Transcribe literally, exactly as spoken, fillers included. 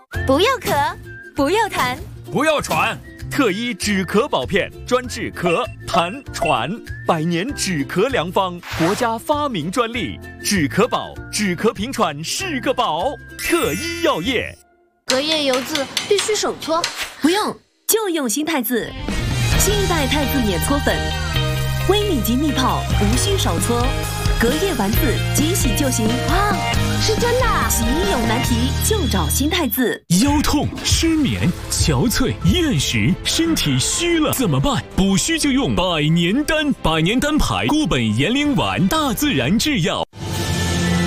不要咳，不要痰， 不要喘。特医止咳宝片，专治咳、痰、喘，百年止咳良方，国家发明专利。止咳宝，止咳平喘是个宝。特医药业。 隔夜油渍必须手搓， 不用，就用新太字。新一代太字免搓粉，微米级密泡，无需手搓。隔夜丸子即洗就行。 哇，是真的啊！ 洗衣有难题就找新太字。 腰痛、失眠、憔悴、厌食，身体虚了怎么办？补虚就用百年丹，百年丹牌固本延龄丸，大自然制药。